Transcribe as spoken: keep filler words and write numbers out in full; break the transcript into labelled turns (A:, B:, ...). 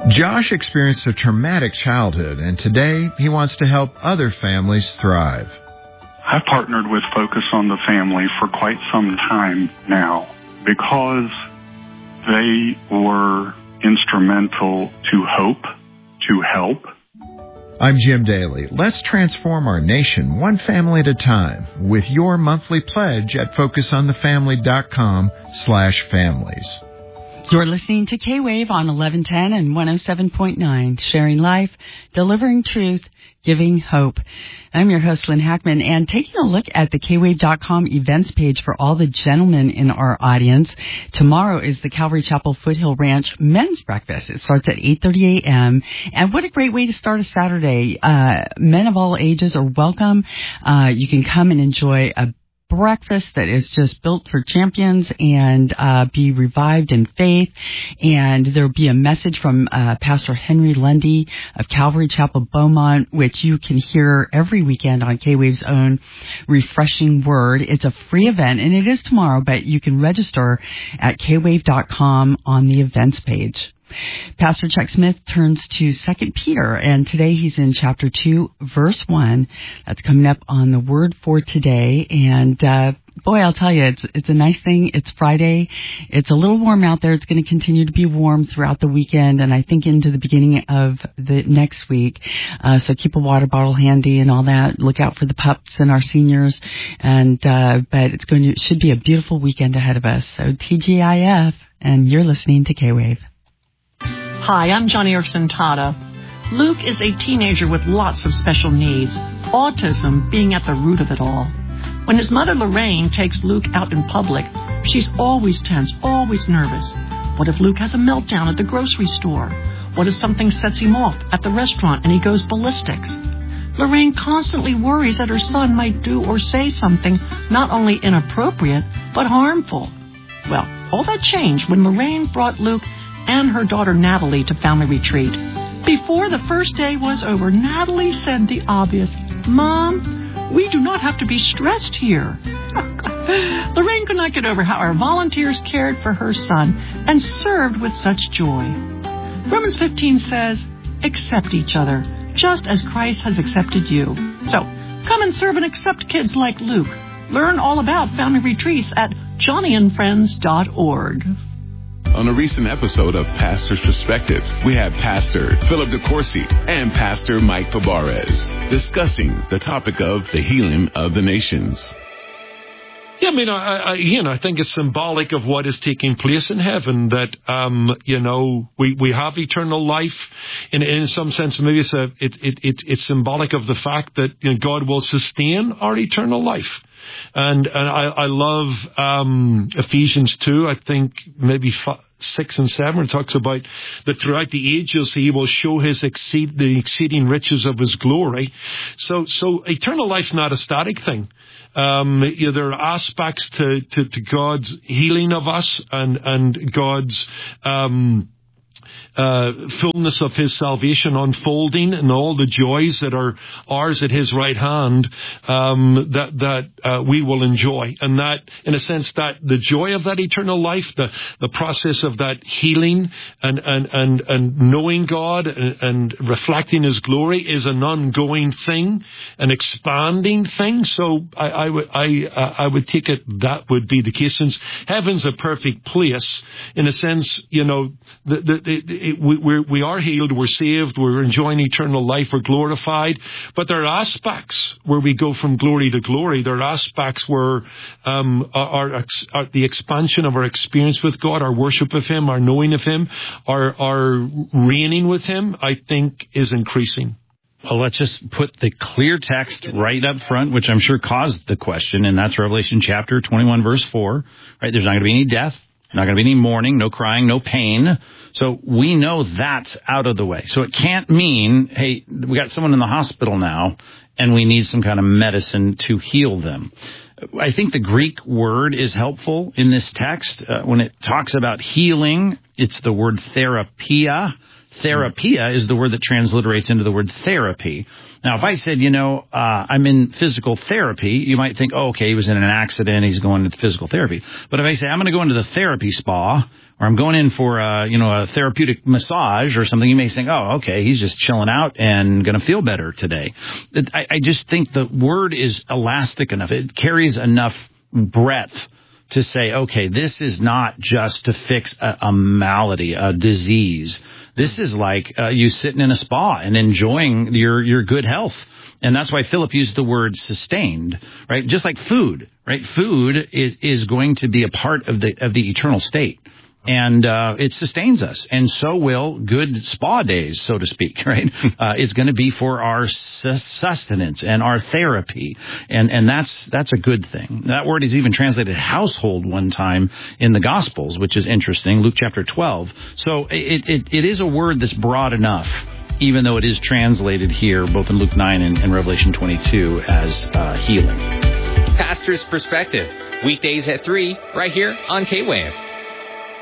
A: Josh experienced a traumatic childhood, and today he wants to help other families thrive.
B: I've partnered with Focus on the Family for quite some time now because they were instrumental to hope, to help.
A: I'm Jim Daly. Let's transform our nation one family at a time with your monthly pledge at focusonthefamily.com slash families.
C: You're listening to K-Wave on eleven ten and one oh seven point nine, sharing life, delivering truth, giving hope. I'm your host, Lynn Hackman, and taking a look at the K wave dot com events page for all the gentlemen in our audience. Tomorrow is the Calvary Chapel Foothill Ranch Men's Breakfast. It starts at eight thirty a.m., and what a great way to start a Saturday. Uh, men of all ages are welcome. Uh, you can come and enjoy a breakfast that is just built for champions and uh, be revived in faith. And there'll be a message from uh, Pastor Henry Lundy of Calvary Chapel Beaumont, which you can hear every weekend on K-Wave's own Refreshing Word. It's a free event, and it is tomorrow, but you can register at K wave dot com on the events page. Pastor Chuck Smith turns to Second Peter, and today he's in chapter two, verse one. That's coming up on the Word for Today. And uh, boy, I'll tell you, it's it's a nice thing. It's Friday. It's a little warm out there. It's going to continue to be warm throughout the weekend, and I think into the beginning of the next week. Uh, so keep a water bottle handy and all that. Look out for the pups and our seniors. And uh, but it's going to it should be a beautiful weekend ahead of us. So T G I F, and you're listening to K-Wave.
D: Hi, I'm Johnny Erickson Tata. Luke is a teenager with lots of special needs, autism being at the root of it all. When his mother Lorraine takes Luke out in public, she's always tense, always nervous. What if Luke has a meltdown at the grocery store? What if something sets him off at the restaurant and he goes ballistics? Lorraine constantly worries that her son might do or say something not only inappropriate, but harmful. Well, all that changed when Lorraine brought Luke and her daughter Natalie to family retreat. Before the first day was over, Natalie said the obvious, "Mom, we do not have to be stressed here." Lorraine could not get over how our volunteers cared for her son and served with such joy. Romans fifteen says, "Accept each other, just as Christ has accepted you." So, come and serve and accept kids like Luke. Learn all about family retreats at johnny and friends dot org.
E: On a recent episode of Pastor's Perspective, we have Pastor Philip DeCourcy and Pastor Mike Fabarez discussing the topic of the healing of the nations.
F: Yeah, I mean, I, I, again, I think it's symbolic of what is taking place in heaven, that, um, you know, we, we have eternal life. In, in some sense, maybe it's, a, it, it, it, it's symbolic of the fact that, you know, God will sustain our eternal life. And and I, I love um, Ephesians two, I think maybe five, six and seven, it talks about that throughout the ages he will show his exceed the exceeding riches of his glory. So so eternal life's not a static thing. Um, you know, there are aspects to, to, to God's healing of us and, and God's um Uh, fullness of his salvation unfolding and all the joys that are ours at his right hand, um, that that uh, we will enjoy. And that, in a sense, that the joy of that eternal life, the, the process of that healing and, and, and, and knowing God and, and reflecting his glory is an ongoing thing, an expanding thing. So I, I, would, I, uh, I would take it that would be the case, since heaven's a perfect place. In a sense, you know, the, the, the It, we, we're, we are healed, we're saved, we're enjoying eternal life, we're glorified. But there are aspects where we go from glory to glory. There are aspects where um, our, our, our, the expansion of our experience with God, our worship of him, our knowing of him, our, our reigning with him, I think is increasing.
G: Well, let's just put the clear text right up front, which I'm sure caused the question, and that's Revelation chapter twenty-one, verse four. Right? There's not going to be any death. Not going to be any mourning, no crying, no pain. So we know that's out of the way. So it can't mean, hey, we got someone in the hospital now and we need some kind of medicine to heal them. I think the Greek word is helpful in this text. Uh, when it talks about healing, it's the word therapia. Therapia is the word that transliterates into the word therapy. Now, if I said, you know, uh, I'm in physical therapy, you might think, oh, okay, he was in an accident, he's going to physical therapy. But if I say, I'm going to go into the therapy spa, or I'm going in for, a, you know, a therapeutic massage or something, you may think, oh, okay, he's just chilling out and going to feel better today. I, I just think the word is elastic enough. It carries enough breadth to say, okay, this is not just to fix a, a malady, a disease. This is like uh, you sitting in a spa and enjoying your, your good health. And that's why Philip used the word sustained, right? Just like food, right? Food is, is going to be a part of the, of the eternal state. And uh, it sustains us, and so will good spa days, so to speak, right? Uh, it's going to be for our sustenance and our therapy, and and that's that's a good thing. That word is even translated household one time in the Gospels, which is interesting, Luke chapter twelve. So it it, it is a word that's broad enough, even though it is translated here, both in Luke nine and, and Revelation twenty-two, as uh, healing.
H: Pastor's Perspective, weekdays at three, right here on K-Wave.